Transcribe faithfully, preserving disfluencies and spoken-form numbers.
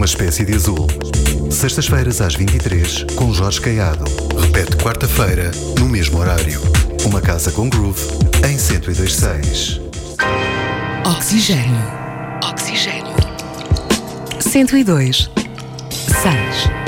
uma espécie de azul. Sextas-feiras às vinte e três, com Jorge Caiado. Repete quarta-feira, no mesmo horário. Uma casa com groove, em cento e dois ponto seis. Oxigênio. Oxigênio. cento e dois ponto seis.